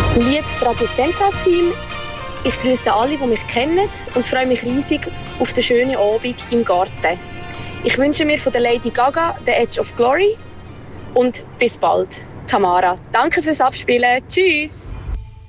Liebes Radio Central-Team, ich grüße alle, die mich kennen und freue mich riesig auf den schönen Abend im Garten. Ich wünsche mir von der Lady Gaga «The Edge of Glory» und bis bald. Tamara, danke fürs Abspielen. Tschüss!